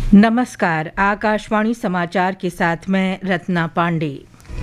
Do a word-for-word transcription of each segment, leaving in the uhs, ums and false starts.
नमस्कार, आकाशवाणी समाचार के साथ मैं रत्ना पांडे।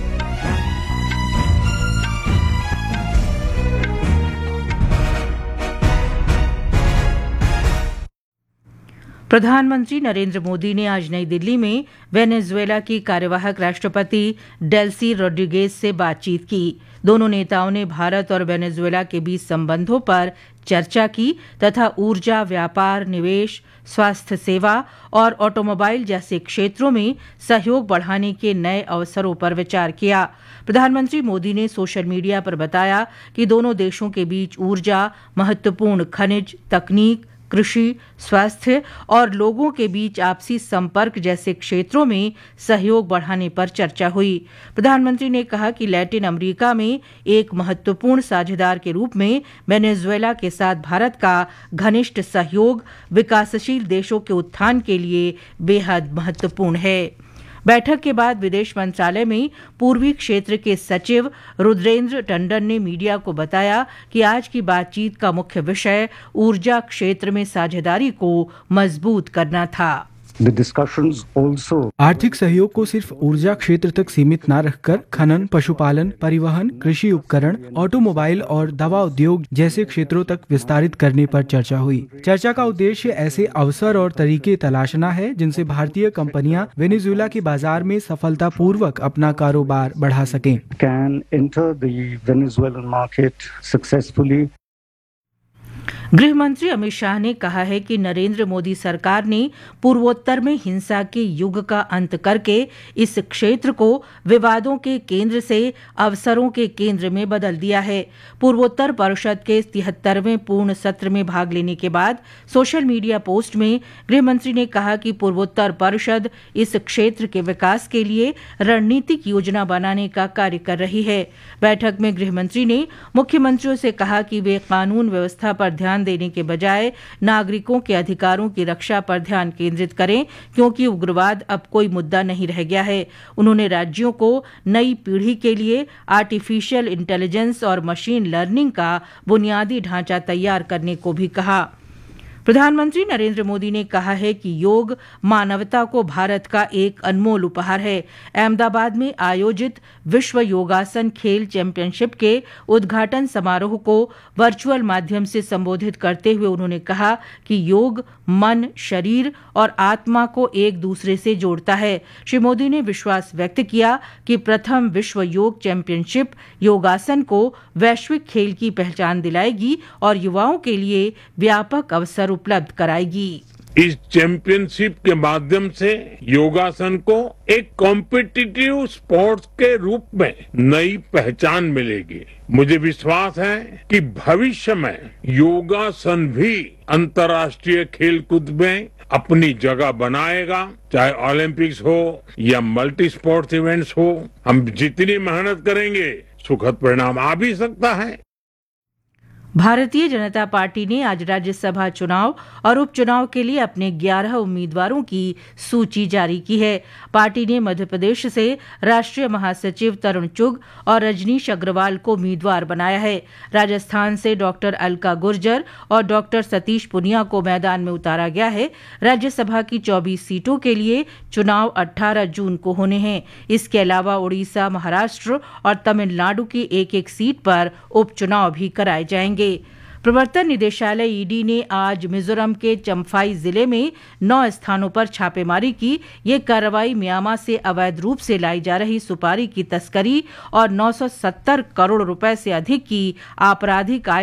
प्रधानमंत्री नरेंद्र मोदी ने आज नई दिल्ली में वेनेजुएला की कार्यवाहक राष्ट्रपति डेल्सी रोड्रिगेज से बातचीत की। दोनों नेताओं ने भारत और वेनेजुएला के बीच संबंधों पर चर्चा की तथा ऊर्जा, व्यापार, निवेश, स्वास्थ्य सेवा और ऑटोमोबाइल जैसे क्षेत्रों में सहयोग बढ़ाने के नए अवसरों पर विचार किया। प्रधानमंत्री मोदी ने सोशल मीडिया पर बताया कि दोनों देशों के बीच ऊर्जा, महत्वपूर्ण खनिज, तकनीक, कृषि, स्वास्थ्य और लोगों के बीच आपसी संपर्क जैसे क्षेत्रों में सहयोग बढ़ाने पर चर्चा हुई। प्रधानमंत्री ने कहा कि लैटिन अमेरिका में एक महत्वपूर्ण साझेदार के रूप में वेनेजुएला के साथ भारत का घनिष्ठ सहयोग विकासशील देशों के उत्थान के लिए बेहद महत्वपूर्ण है। बैठक के बाद विदेश मंत्रालय में पूर्वी क्षेत्र के सचिव रुद्रेंद्र टंडन ने मीडिया को बताया कि आज की बातचीत का मुख्य विषय ऊर्जा क्षेत्र में साझेदारी को मजबूत करना था। The discussions also आर्थिक सहयोग को सिर्फ ऊर्जा क्षेत्र तक सीमित न रखकर खनन, पशुपालन, परिवहन, कृषि उपकरण, ऑटोमोबाइल और दवा उद्योग जैसे क्षेत्रों तक विस्तारित करने पर चर्चा हुई। चर्चा का उद्देश्य ऐसे अवसर और तरीके तलाशना है जिनसे भारतीय कंपनियां वेनेजुएला के बाजार में सफलतापूर्वक अपना कारोबार बढ़ा सकें। can enter the Venezuelan market successfully. गृह मंत्री अमित शाह ने कहा है कि नरेंद्र मोदी सरकार ने पूर्वोत्तर में हिंसा के युग का अंत करके इस क्षेत्र को विवादों के केंद्र से अवसरों के केंद्र में बदल दिया है। पूर्वोत्तर परिषद के तिहत्तरवें पूर्ण सत्र में भाग लेने के बाद सोशल मीडिया पोस्ट में गृह मंत्री ने कहा कि पूर्वोत्तर परिषद इस क्षेत्र के विकास के लिए रणनीतिक योजना बनाने का कार्य कर रही है। बैठक में गृह मंत्री ने मुख्यमंत्रियों से कहा कि वे कानून व्यवस्था पर ध्यान देने के बजाय नागरिकों के अधिकारों की रक्षा पर ध्यान केंद्रित करें, क्योंकि उग्रवाद अब कोई मुद्दा नहीं रह गया है। उन्होंने राज्यों को नई पीढ़ी के लिए आर्टिफिशियल इंटेलिजेंस और मशीन लर्निंग का बुनियादी ढांचा तैयार करने को भी कहा। प्रधानमंत्री नरेंद्र मोदी ने कहा है कि योग मानवता को भारत का एक अनमोल उपहार है। अहमदाबाद में आयोजित विश्व योगासन खेल चैंपियनशिप के उद्घाटन समारोह को वर्चुअल माध्यम से संबोधित करते हुए उन्होंने कहा कि योग मन, शरीर और आत्मा को एक दूसरे से जोड़ता है। श्री मोदी ने विश्वास व्यक्त किया कि प्रथम विश्व योग चैंपियनशिप योगासन को वैश्विक खेल की पहचान दिलाएगी और युवाओं के लिए व्यापक अवसर उपलब्ध कराएगी। इस चैंपियनशिप के माध्यम से योगासन को एक कॉम्पिटिटिव स्पोर्ट्स के रूप में नई पहचान मिलेगी। मुझे विश्वास है कि भविष्य में योगासन भी अंतर्राष्ट्रीय खेलकूद में अपनी जगह बनाएगा, चाहे ओलंपिक्स हो या मल्टी स्पोर्ट्स इवेंट्स हो। हम जितनी मेहनत करेंगे सुखद परिणाम आ भी सकता है। भारतीय जनता पार्टी ने आज राज्यसभा चुनाव और उपचुनाव के लिए अपने ग्यारह उम्मीदवारों की सूची जारी की है। पार्टी ने मध्य प्रदेश से राष्ट्रीय महासचिव तरुण चुग और रजनीश अग्रवाल को उम्मीदवार बनाया है। राजस्थान से डॉक्टर अलका गुर्जर और डॉक्टर सतीश पुनिया को मैदान में उतारा गया है। राज्यसभा की चौबीस सीटों के लिए चुनाव अठारह जून को होने हैं। इसके अलावा उड़ीसा, महाराष्ट्र और तमिलनाडु की एक एक सीट पर उपचुनाव भी कराए जाएंगे। प्रवर्तन निदेशालय ईडी ने आज मिजोरम के चम्फाई जिले में नौ स्थानों पर छापेमारी की। ये कार्रवाई म्यांमार से अवैध रूप से लाई जा रही सुपारी की तस्करी और नौ सौ सत्तर करोड़ रुपए से अधिक की आपराधिक आय